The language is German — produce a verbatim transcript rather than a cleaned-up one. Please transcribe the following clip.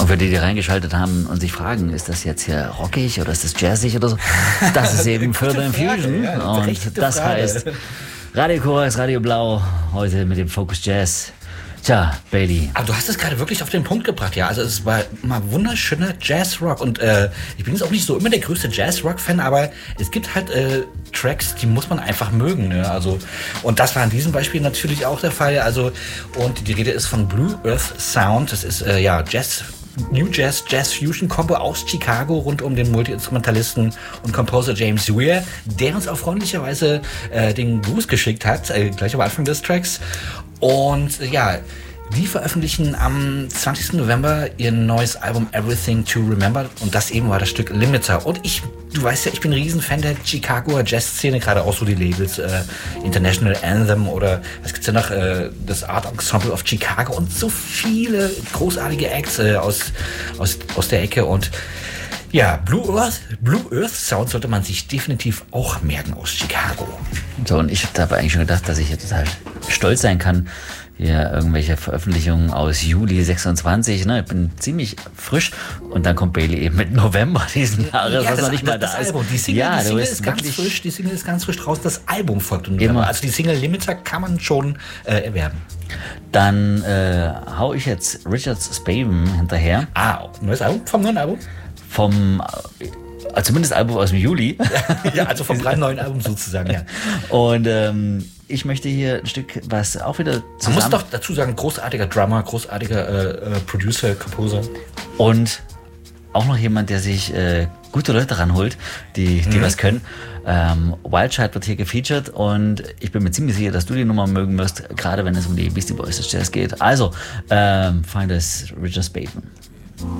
Und für die, die reingeschaltet haben und sich fragen, ist das jetzt hier rockig oder ist das jazzig oder so? Das ist eben Further Infusion. Ja, und das Frage. heißt Radio Korax, Radio Blau, heute mit dem Focus Jazz. Tja, Bailey. Aber du hast es gerade wirklich auf den Punkt gebracht, ja. Also es war mal wunderschöner Jazzrock und äh, ich bin jetzt auch nicht so immer der größte Jazzrock-Fan, aber es gibt halt äh, Tracks, die muss man einfach mögen, ne? Also und das war in diesem Beispiel natürlich auch der Fall. Also und die Rede ist von Blue Earth Sound. Das ist äh, ja Jazz. New Jazz, Jazz Fusion Combo aus Chicago rund um den Multi-Instrumentalisten und Composer James Weir, der uns auch freundlicherweise äh, den Gruß geschickt hat, äh, gleich am Anfang des Tracks. Und äh, ja, die veröffentlichen am zwanzigsten November ihr neues Album Everything to Remember und das eben war das Stück Limiter. Und ich, du weißt ja, ich bin ein Riesenfan der Chicagoer Jazz-Szene, gerade auch so die Labels äh, International Anthem oder was gibt's ja noch, äh, das Art Ensemble of Chicago und so viele großartige Acts äh, aus, aus, aus der Ecke und ja, Blue Earth, Blue Earth Sound sollte man sich definitiv auch merken aus Chicago. So, und ich habe eigentlich schon gedacht, dass ich jetzt total stolz sein kann, hier irgendwelche Veröffentlichungen aus Juli sechsundzwanzig, ne? Ich bin ziemlich frisch und dann kommt Bailey eben mit November diesen Jahres, ja, was das, noch nicht mal das da ist. Album. Die Single, ja, die Single ist ist ganz frisch, die Single ist ganz frisch draußen, das Album folgt im November. Also die Single Limiter kann man schon äh, erwerben. Dann äh, hau ich jetzt Richard Spaven hinterher. Ah, neues Album? Vom neuen Album? Vom äh, zumindest Album aus dem Juli. Ja, also vom brandneuen Album sozusagen, ja. Und ähm, ich möchte hier ein Stück, was auch wieder zusammen... Man muss doch dazu sagen, großartiger Drummer, großartiger äh, äh, Producer, Composer. Und auch noch jemand, der sich äh, gute Leute ranholt, die, die mhm. was können. Ähm, Wildchild wird hier gefeatured und ich bin mir ziemlich sicher, dass du die Nummer mögen wirst, gerade wenn es um die Beastie Boys des Jazz geht. Also, ähm, find es Richard Spaven.